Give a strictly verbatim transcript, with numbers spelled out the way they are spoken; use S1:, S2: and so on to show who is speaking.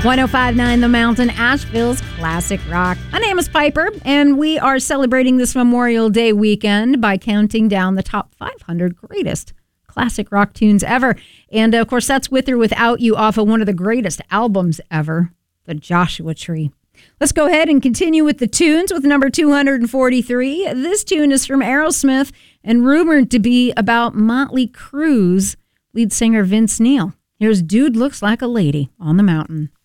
S1: one oh five point nine The Mountain, Asheville's classic rock. My name is Piper, and we are celebrating this Memorial Day weekend by counting down the top five hundred greatest classic rock tunes ever. And, of course, that's With or Without You off of one of the greatest albums ever, The Joshua Tree. Let's go ahead and continue with the tunes with number two hundred forty-three. This tune is from Aerosmith and rumored to be about Motley Crue's lead singer Vince Neil. Here's Dude Looks Like a Lady on the Mountain.